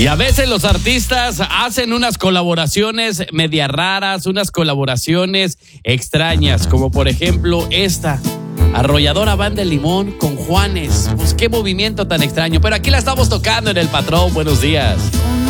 Y a veces los artistas hacen unas colaboraciones media raras, unas colaboraciones extrañas, como por ejemplo esta, Arrolladora Banda de Limón con Juanes. Pues qué movimiento tan extraño, pero aquí la estamos tocando en El Patrón. Buenos días.